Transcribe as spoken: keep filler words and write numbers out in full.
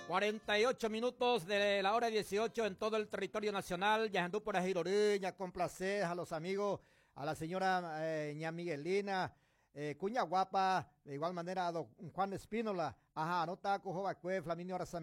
cuarenta y ocho minutos de la hora dieciocho en todo el territorio nacional. Ya andó por Ajiroriña, complacer a los amigos, a la señora eh, ña Miguelina, eh, Cuña Guapa, de igual manera a don Juan Espínola, ajá, no taco, Jovacue, Flaminio